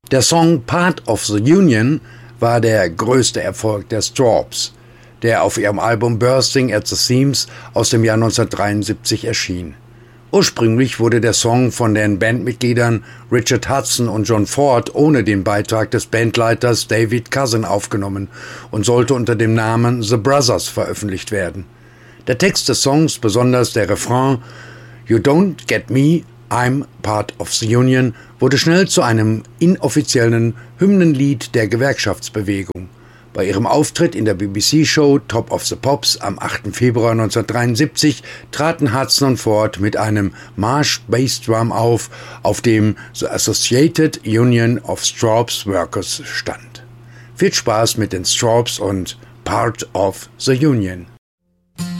Der Song Part of the Union war der größte Erfolg der Strawbs, der auf ihrem Album Bursting at the Seams aus dem Jahr 1973 erschien. Ursprünglich wurde der Song von den Bandmitgliedern Richard Hudson und John Ford ohne den Beitrag des Bandleiters David Cousin aufgenommen und sollte unter dem Namen The Brothers veröffentlicht werden. Der Text des Songs, besonders der Refrain "You don't get me, I'm part of the Union", wurde schnell zu einem inoffiziellen Hymnenlied der Gewerkschaftsbewegung. Bei ihrem Auftritt in der BBC-Show Top of the Pops am 8. Februar 1973 traten Hudson und Ford mit einem March-Bass-Drum auf dem The Associated Union of Strawbs Workers stand. Viel Spaß mit den Strawbs und Part of the Union.